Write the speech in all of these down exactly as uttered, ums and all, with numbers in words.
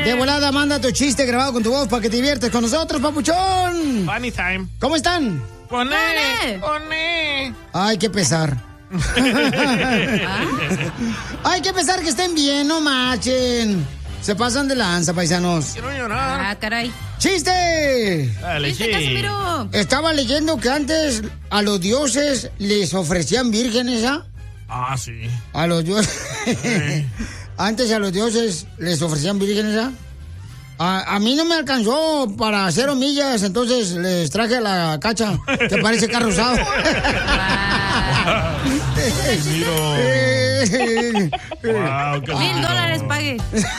De volada, manda tu chiste grabado con tu voz para que te diviertes con nosotros, papuchón. Funny time. ¿Cómo están? Con él. Con él. Ay, qué pesar. Ay, qué pesar que estén bien, no marchen. Se pasan de lanza, paisanos. Quiero llorar. Ah, caray. ¡Chiste! Dale, ¿Chiste, sí. Casimiro? Estaba leyendo que antes a los dioses les ofrecían vírgenes, ¿ah? Ah, sí. A los dioses. Antes a los dioses les ofrecían vírgenes, ¿ah? A, a mí no me alcanzó para cero millas, entonces les traje a la cacha, que parece carro usado. Wow, Mil dólares pague.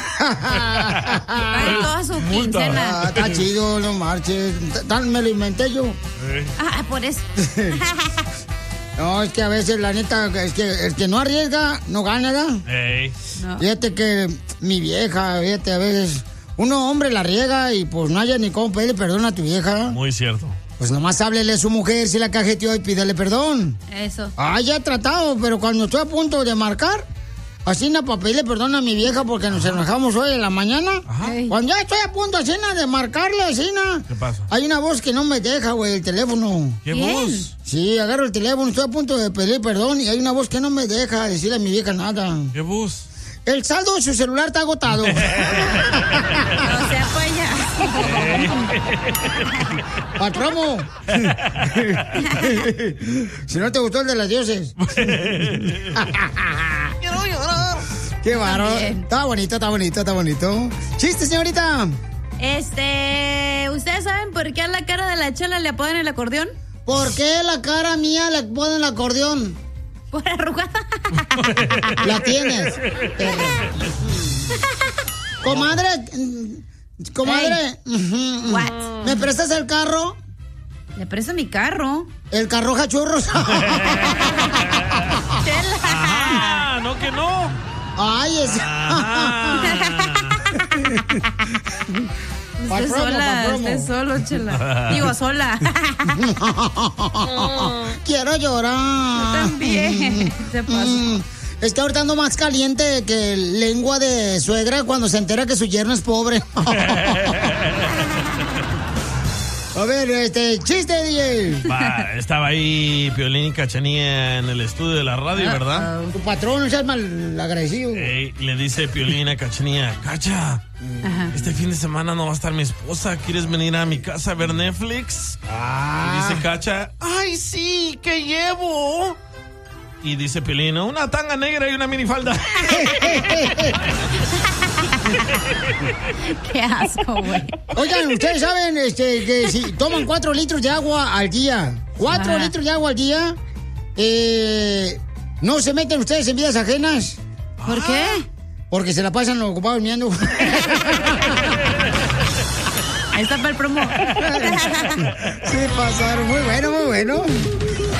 Pague toda su quincena. Ah, está chido, no marches. Tan me lo inventé yo. Ah, por eso. No, es que a veces, la neta, es que el que no arriesga, no gana, ¿verdad? Ey. No. Fíjate que mi vieja, fíjate, a veces, uno hombre la riega y pues no haya ni cómo pedirle perdón a tu vieja. Muy cierto. Pues nomás háblele a su mujer si la cajeteó y pídele perdón. Eso. Ah, ya he tratado, pero cuando estoy a punto de marcar, así na para pedirle perdón a mi vieja porque nos enojamos hoy en la mañana. Ajá. Cuando ya estoy a punto así na, de marcarle así na, ¿Qué pasa? hay una voz que no me deja, güey, el teléfono. ¿Qué ¿Quién? voz? Sí, agarro el teléfono, estoy a punto de pedir perdón y hay una voz que no me deja decirle a mi vieja nada. ¿Qué voz? El saldo de su celular está agotado. No se apoya. Patromo. Si no te gustó el de las dioses. Quiero llorar. Qué bárbaro. También. Está bonito, está bonito, está bonito. Chiste, señorita. Este, ¿ustedes saben por qué a la cara de la Chela le apodan el acordeón? ¿Por qué la cara mía le ponen el acordeón? Por arrugada. La tienes. Comadre, comadre, Hey. What? ¿me prestas el carro? Le presto mi carro. El carro jachurros. Chela. Ah, no que no. Ay, es. Usted Pa' promo, sola, pa' promo. usted solo, Chela. Digo, sola. Quiero llorar. También. Se pasa. Mm, es que ahorita ando más caliente que lengua de suegra cuando se entera que su yerno es pobre. A ver, este, chiste, D J. Va, estaba ahí Piolín y Cachanía en el estudio de la radio, ¿verdad? Tu patrón, no seas mal agradecido. Ey, le dice Piolín a Cachanía, Cacha, Ajá. este fin de semana no va a estar mi esposa, ¿quieres venir a mi casa a ver Netflix? Ah. Y dice Cacha, ay sí, ¿qué llevo? Y dice Piolín, una tanga negra y una minifalda. Qué asco, güey. Oigan, ustedes saben este, que si toman cuatro litros de agua al día, cuatro Ajá. litros de agua al día, eh, ¿no se meten ustedes en vidas ajenas? ¿Por qué? Porque se la pasan los ocupados miando. Ahí está para el promo. Sí, pasaron. Muy bueno, muy bueno.